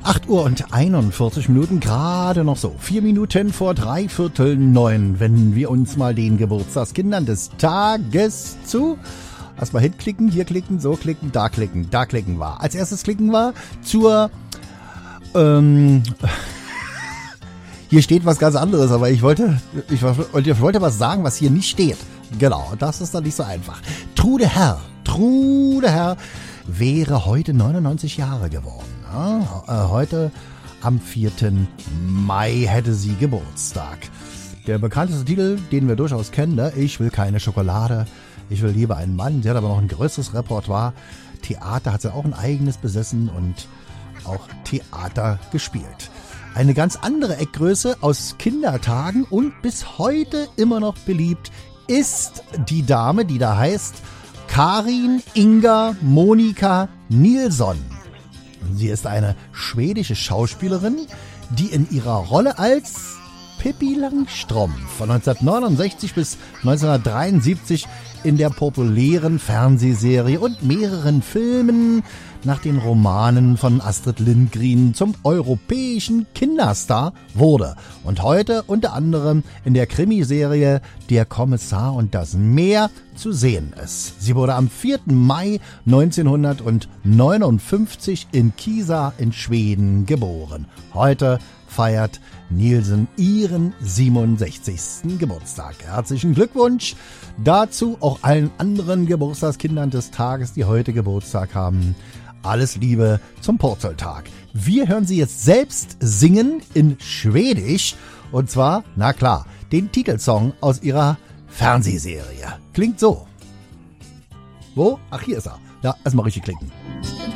8 Uhr und 41 Minuten, gerade noch so. 4 Minuten vor 8:45, wenn wir uns mal den Geburtstagskindern des Tages zu... Erstmal hinklicken, hier klicken, so klicken, da klicken war. Als erstes klicken wir zur... hier steht was ganz anderes, aber ich wollte was sagen, was hier nicht steht. Genau, das ist dann nicht so einfach. Trude Herr wäre heute 99 Jahre geworden. Ja, heute am 4. Mai hätte sie Geburtstag. Der bekannteste Titel, den wir durchaus kennen, ne? Ich will keine Schokolade, ich will lieber einen Mann. Sie hat aber noch ein größeres Repertoire. Theater hat sie auch ein eigenes besessen und auch Theater gespielt. Eine ganz andere Eckgröße aus Kindertagen und bis heute immer noch beliebt ist die Dame, die da heißt Karin Inga Monika Nilsson. Sie ist eine schwedische Schauspielerin, die in ihrer Rolle als Pippi Langstrumpf von 1969 bis 1973 in der populären Fernsehserie und mehreren Filmen nach den Romanen von Astrid Lindgren zum europäischen Kinderstar wurde und heute unter anderem in der Krimiserie Der Kommissar und das Meer zu sehen ist. Sie wurde am 4. Mai 1959 in Kisa in Schweden geboren. Heute feiert Nilsson ihren 67. Geburtstag. Herzlichen Glückwunsch dazu, auch allen anderen Geburtstagskindern des Tages, die heute Geburtstag haben. Alles Liebe zum Purzeltag. Wir hören sie jetzt selbst singen in Schwedisch. Und zwar, na klar, den Titelsong aus ihrer Fernsehserie. Klingt so. Wo? Ach, hier ist er. Ja, erstmal richtig klicken.